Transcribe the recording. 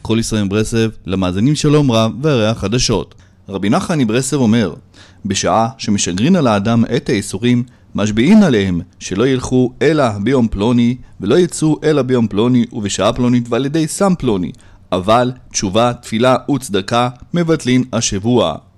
כל ישראל מברסלב, למאזינים שלום רב והריח חדשות. רבי נחמן מברסלב אומר, בשעה שמשגרין על האדם את האיסורים, משביעים עליהם שלא ילכו אלא ביום פלוני, ולא יצאו אלא ביום פלוני ובשעה פלונית ועל ידי סם פלוני, אבל תשובה, תפילה וצדקה מבטלין השבוע.